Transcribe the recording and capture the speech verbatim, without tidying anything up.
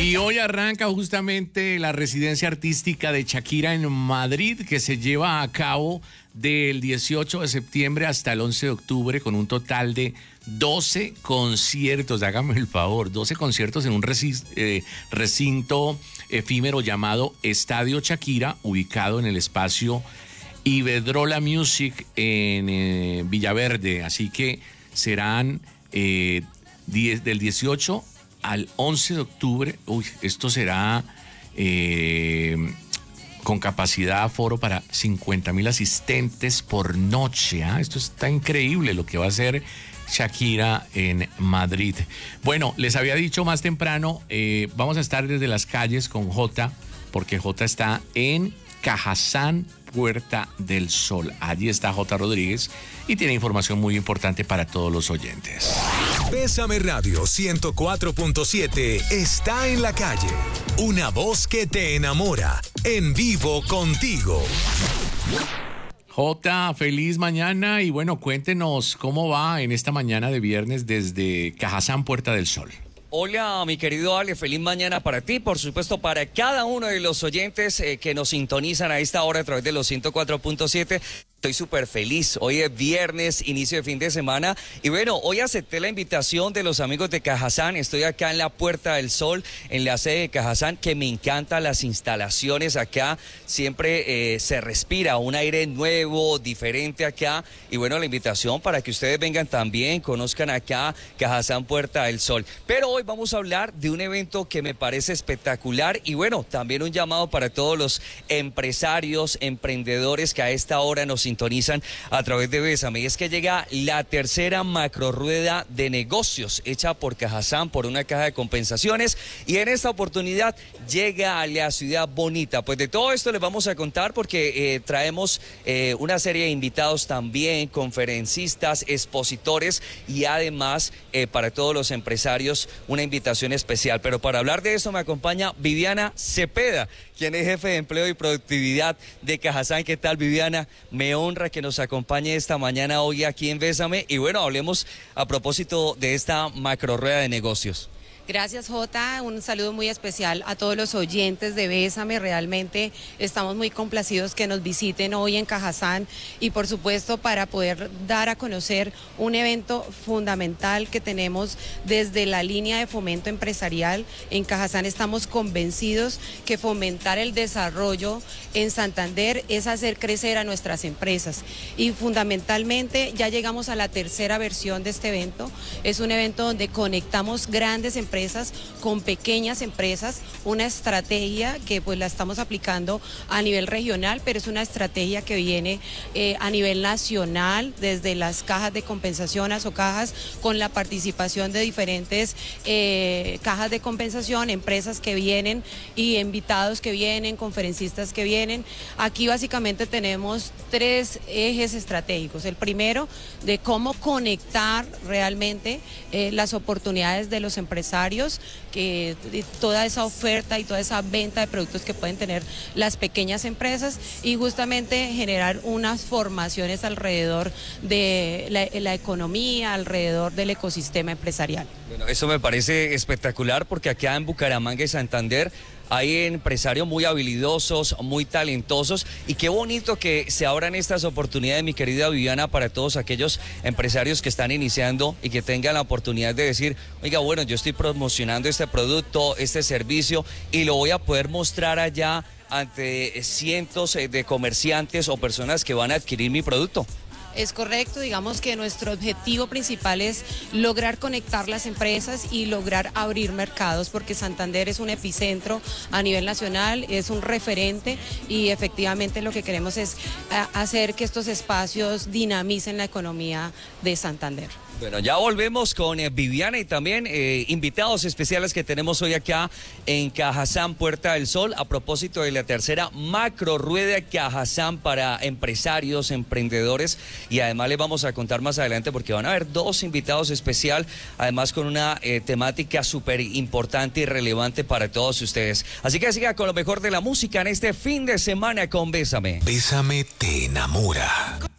Y hoy arranca justamente la residencia artística de Shakira en Madrid, que se lleva a cabo del dieciocho de septiembre hasta el once de octubre, con un total de doce conciertos. Hágame el favor, doce conciertos en un eh, recinto efímero llamado Estadio Shakira, ubicado en el espacio Iberdrola Music en eh, Villaverde. Así que serán eh, diez, del dieciocho al once de octubre. Uy, esto será eh, con capacidad aforo para cincuenta mil asistentes por noche. ¿eh? Esto está increíble lo que va a hacer Shakira en Madrid. Bueno, les había dicho más temprano, eh, vamos a estar desde las calles con Jota, porque Jota está en Cajazán, Puerta del Sol. Allí está Jota Rodríguez y tiene información muy importante para todos los oyentes. Bésame Radio ciento cuatro punto siete está en la calle. Una voz que te enamora. En vivo contigo. Jota, feliz mañana y bueno, cuéntenos cómo va en esta mañana de viernes desde Cajazán, Puerta del Sol. Hola, mi querido Ale, feliz mañana para ti, por supuesto para cada uno de los oyentes eh, que nos sintonizan a esta hora a través de los ciento cuatro punto siete. Estoy súper feliz, hoy es viernes, inicio de fin de semana y bueno, hoy acepté la invitación de los amigos de Cajazán, estoy acá en la Puerta del Sol, en la sede de Cajazán, que me encantan las instalaciones acá, siempre eh, se respira un aire nuevo, diferente acá y bueno, la invitación para que ustedes vengan también, conozcan acá Cajazán Puerta del Sol. Pero hoy vamos a hablar de un evento que me parece espectacular y bueno, también un llamado para todos los empresarios, emprendedores que a esta hora nos sintonizan a través de Bésame, y es que llega la tercera macro rueda de negocios hecha por Cajazán, por una caja de compensaciones, y en esta oportunidad llega a la ciudad bonita. Pues de todo esto les vamos a contar porque eh, traemos eh, una serie de invitados también, conferencistas, expositores y además eh, para todos los empresarios una invitación especial. Pero para hablar de eso me acompaña Viviana Cepeda, quien es jefe de empleo y productividad de Cajazán. ¿Qué tal, Viviana? Me honra que nos acompañe esta mañana hoy aquí en Bésame. Y bueno, hablemos a propósito de esta macro rueda de negocios. Gracias, Jota. Un saludo muy especial a todos los oyentes de Bésame. Realmente estamos muy complacidos que nos visiten hoy en Cajazán y por supuesto para poder dar a conocer un evento fundamental que tenemos desde la línea de fomento empresarial. En Cajazán estamos convencidos que fomentar el desarrollo en Santander es hacer crecer a nuestras empresas y fundamentalmente ya llegamos a la tercera versión de este evento. Es un evento donde conectamos grandes empresas con pequeñas empresas, una estrategia que pues la estamos aplicando a nivel regional, pero es una estrategia que viene eh, a nivel nacional desde las cajas de compensación o cajas con la participación de diferentes eh, cajas de compensación, empresas que vienen y invitados que vienen, conferencistas que vienen. Aquí básicamente tenemos tres ejes estratégicos. El primero, de cómo conectar realmente eh, las oportunidades de los empresarios, que toda esa oferta y toda esa venta de productos que pueden tener las pequeñas empresas y justamente generar unas formaciones alrededor de la, la economía, alrededor del ecosistema empresarial. Bueno, eso me parece espectacular porque acá en Bucaramanga y Santander hay empresarios muy habilidosos, muy talentosos y qué bonito que se abran estas oportunidades, mi querida Viviana, para todos aquellos empresarios que están iniciando y que tengan la oportunidad de decir, oiga, bueno, yo estoy promocionando este producto, este servicio y lo voy a poder mostrar allá ante cientos de comerciantes o personas que van a adquirir mi producto. Es correcto, digamos que nuestro objetivo principal es lograr conectar las empresas y lograr abrir mercados, porque Santander es un epicentro a nivel nacional, es un referente y efectivamente lo que queremos es hacer que estos espacios dinamicen la economía de Santander. Bueno, ya volvemos con eh, Viviana y también eh, invitados especiales que tenemos hoy acá en Cajazán, Puerta del Sol, a propósito de la tercera macro rueda Cajazán para empresarios, emprendedores, y además les vamos a contar más adelante porque van a haber dos invitados especial, además con una eh, temática súper importante y relevante para todos ustedes. Así que siga con lo mejor de la música en este fin de semana con Bésame. Bésame te enamora.